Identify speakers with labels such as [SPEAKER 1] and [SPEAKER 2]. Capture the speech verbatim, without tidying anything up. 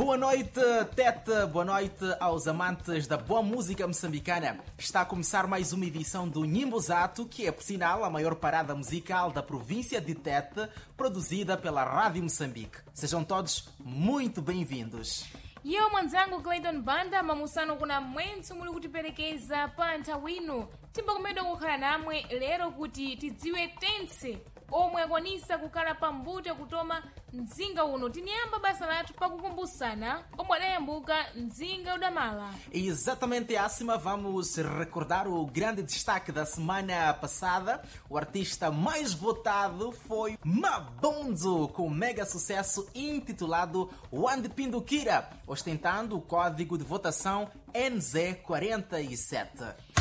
[SPEAKER 1] Boa noite, Tete. Boa noite aos amantes da boa música moçambicana. Está a começar mais uma edição do Nhimbozato, que é, por sinal, a maior parada musical da província de Tete, produzida pela Rádio Moçambique. Sejam todos muito bem-vindos.
[SPEAKER 2] Yo mwanzangu Clayton Banda mamusano kuna mwenso muli kutiperekeza pa nthawino timbakomedwa kukhala namwe lero kuti tidziwe tense omwe akwanisa kukhala pambuto kutoma mzinga uno. Tiniyamba basa lathu pakukumbusana omwe adayambuka mzinga udamala.
[SPEAKER 1] Exatamente acima, vamos recordar o grande destaque da semana passada. O artista mais votado foi Mabonzo, com um mega sucesso intitulado Wandipindukira, ostentando o código de votação N Z quarenta e sete.